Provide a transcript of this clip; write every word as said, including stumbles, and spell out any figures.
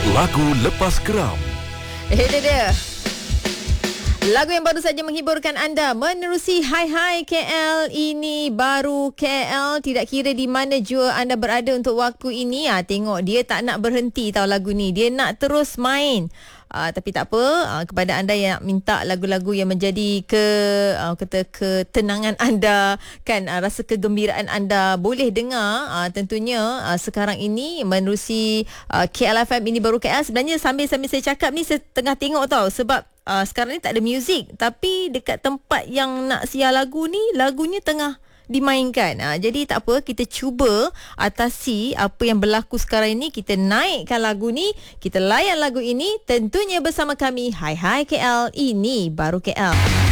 Lagu lepas geram. Ini dia lagu yang baru saja menghiburkan anda menerusi Hai Hai K L. Ini baru K L. Tidak kira di mana jua anda berada untuk waktu ini. Ha, tengok dia tak nak berhenti tahu lagu ni. Dia nak terus main. Uh, tapi tak apa, uh, kepada anda yang nak minta lagu-lagu yang menjadi ke uh, kata ketenangan anda kan, uh, rasa kegembiraan anda, boleh dengar uh, tentunya uh, sekarang ini menerusi uh, K L F M. Ini baru K L. Sebenarnya sambil-sambil saya cakap ni saya tengah tengok tau, sebab Uh, sekarang ni tak ada muzik, tapi dekat tempat yang nak siar lagu ni, lagunya tengah dimainkan. Ha, jadi tak apa, kita cuba atasi apa yang berlaku sekarang ini. Kita naikkan lagu ni, kita layan lagu ini tentunya bersama kami Hai Hai K L. Ini baru K L.